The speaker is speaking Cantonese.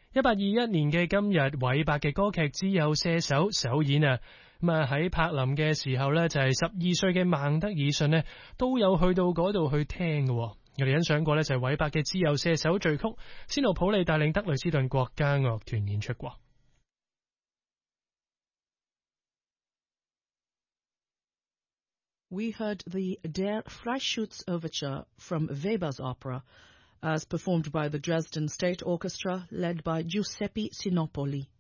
1821年嘅今日，韋伯嘅歌劇《自由射手》首演啊！喺柏林嘅時候呢，就係12歲嘅孟德爾遜呢都有去到嗰度去聽嘅。我哋欣賞過呢，就係韋伯嘅《自由射手》序曲，斯諾普利帶領德累斯頓國家樂團演出過。 We heard the Der Freischütz Overture from Weber's opera, as performed by the Dresden State Orchestra, led by Giuseppe Sinopoli.